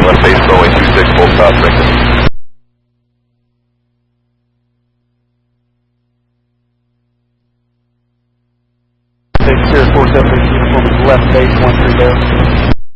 left base Boeing 26, full stop, Victor. 47 uniform is left base 13 there.